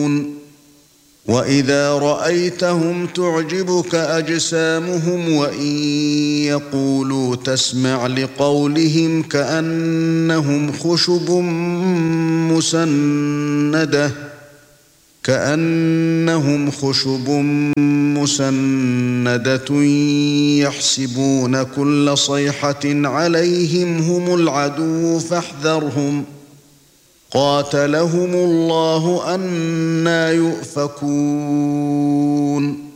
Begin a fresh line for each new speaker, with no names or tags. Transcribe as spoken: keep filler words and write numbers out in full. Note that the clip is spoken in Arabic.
وَإِذَا رَأَيْتَهُمْ تُعْجِبُكَ أَجْسَامُهُمْ وَإِن يَقُولُوا تَسْمَعْ لِقَوْلِهِمْ كَأَنَّهُمْ خُشُبٌ مُّسَنَّدَةٌ كَأَنَّهُمْ خُشُبٌ مُّسَنَّدَةٌ يَحْسَبُونَ كُلَّ صَيْحَةٍ عَلَيْهِمْ هُمُ الْعَدُوُّ فَاحْذَرْهُمْ قَاتَلَهُمُ اللَّهُ أَنَّىٰ يُؤْفَكُونَ